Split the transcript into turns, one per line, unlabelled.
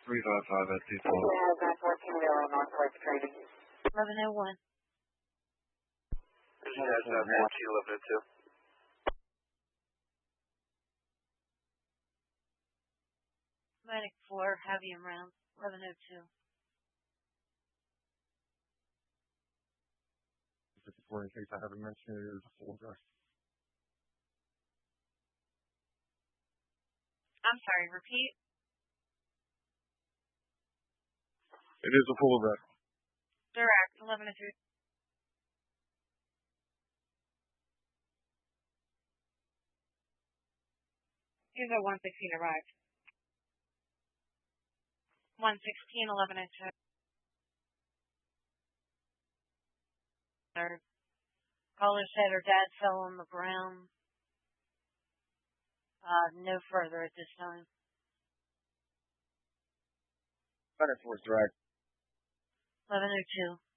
355 at 212.
Yeah, 14 Northwest Trading.
1101.
This is 1102.
Medic 4, Havium round, 1102.
54 in case I haven't mentioned it is a full address.
I'm sorry, repeat.
It is a full address.
Direct, 1102. Here's a 116 arrived. 116, 1102. Caller said her dad fell on the ground. No further at this time.
Medic 4 direct.
1102.